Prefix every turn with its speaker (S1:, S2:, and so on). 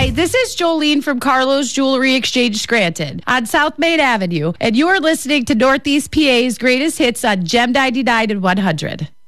S1: Hi, this is Jolene from Carlos Jewelry Exchange Scranton on South Main Avenue, and you are listening to Northeast PA's greatest hits on Gem 99 and 100.